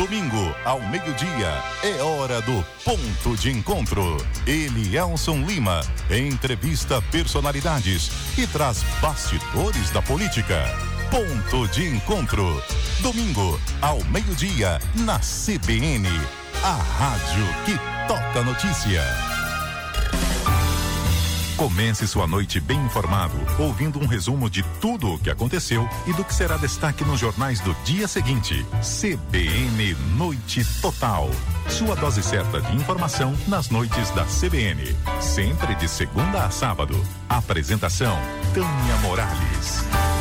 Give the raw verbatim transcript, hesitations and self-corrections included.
Domingo, ao meio-dia, é hora do Ponto de Encontro. Elielson Lima entrevista personalidades e traz bastidores da política. Ponto de Encontro. Domingo, ao meio-dia, na C B N. A rádio que toca a notícia. Comece sua noite bem informado, ouvindo um resumo de tudo o que aconteceu e do que será destaque nos jornais do dia seguinte. C B N Noite Total. Sua dose certa de informação nas noites da C B N. Sempre de segunda a sábado. Apresentação: Tânia Morales.